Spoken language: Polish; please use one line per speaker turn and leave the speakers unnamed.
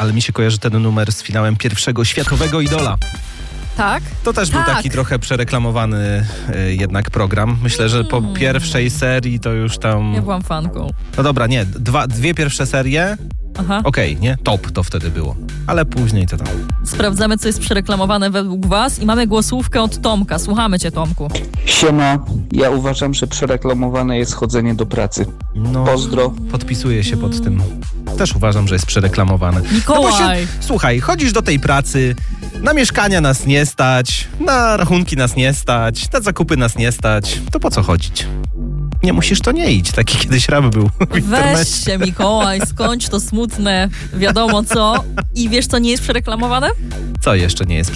ale mi się kojarzy ten numer z finałem pierwszego światowego Idola.
Tak?
To też był taki trochę przereklamowany jednak program. Myślę, że po pierwszej serii to już tam...
Ja byłam fanką.
No dobra, nie, dwie pierwsze serie, okej, nie? Top to wtedy było. Ale później to tam...
Sprawdzamy, co jest przereklamowane według was i mamy głosówkę od Tomka. Słuchamy cię, Tomku.
Siema, ja uważam, że przereklamowane jest chodzenie do pracy.
No,
Pozdro.
podpisuję się pod tym. Też uważam, że jest przereklamowane.
Mikołaj!
Słuchaj, chodzisz do tej pracy, na mieszkania nas nie stać, na rachunki nas nie stać, na zakupy nas nie stać. To po co chodzić? Nie musisz, to nie idź. Taki kiedyś rap był w internecie.
Weź się, Mikołaj, skończ to smutne, wiadomo co. I wiesz, co nie jest przereklamowane?
Co jeszcze nie jest